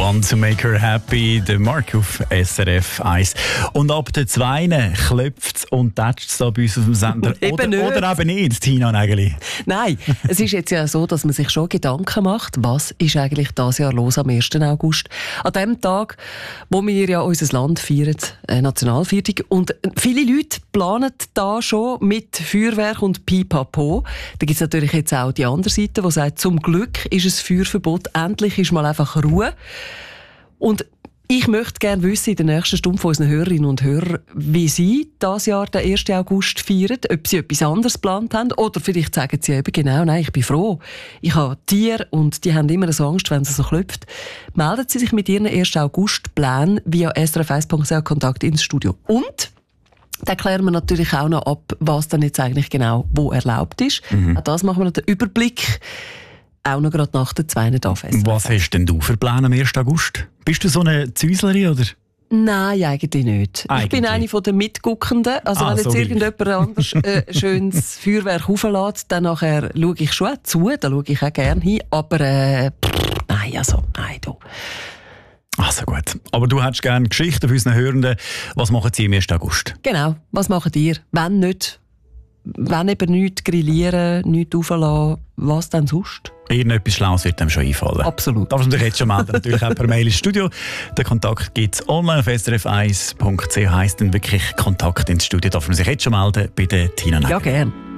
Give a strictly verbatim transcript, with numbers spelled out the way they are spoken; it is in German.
«One to Make Her Happy», der Mark auf S R F eins. Und ab der zwei klopft es und tätscht es da bei uns auf dem Sender. oder, oder eben nicht, Tina Nägeli. Nein, es ist jetzt ja so, dass man sich schon Gedanken macht, was ist eigentlich dieses Jahr los am ersten August. An dem Tag, wo wir ja unser Land feiern, äh, Nationalviertig. Und viele Leute planen da schon mit Feuerwerk und Pipapo. Da gibt es natürlich jetzt auch die andere Seite, die sagt, zum Glück ist es Feuerverbot, endlich ist mal einfach Ruhe. Und ich möchte gerne wissen in der nächsten Stunde von unseren Hörerinnen und Hörern, wie sie dieses Jahr den ersten August feiern, ob sie etwas anderes geplant haben oder vielleicht sagen sie eben genau, nein, ich bin froh. Ich habe Tiere und die haben immer so Angst, wenn es so klopft. Melden Sie sich mit Ihren ersten August-Plänen via s r f eins punkt c h Kontakt ins Studio. Und dann klären wir natürlich auch noch ab, was dann jetzt eigentlich genau wo erlaubt ist. Mhm. Auch das machen wir noch den Überblick. Auch noch gerade nach der zweiten Anfest. Was hast denn du für Pläne am ersten August? Bist du so eine Zäuslerin, oder? Nein, eigentlich nicht. Eigentlich. Ich bin eine von den Mitguckenden. Also ah, wenn jetzt so irgendjemand anders äh, schönes Feuerwerk auflässt, dann nachher schaue ich schon auch zu, da schaue ich auch gerne hin. Aber äh, pff, nein, also, nein, du. Also gut. Aber du hättest gerne Geschichten für unsere Hörenden. Was machen Sie am ersten August? Genau, was macht ihr? Wenn nicht, wenn eben nichts grillieren, nichts auflassen, was denn sonst? Irgendetwas Schlaues wird einem schon einfallen. Absolut. Darfst du dich jetzt schon melden, natürlich auch per Mail ins Studio. Den Kontakt gibt es online auf s r f eins punkt c h, heisst dann wirklich Kontakt ins Studio. Darf man sich jetzt schon melden bei der Tina Nägeli. Ja, gerne.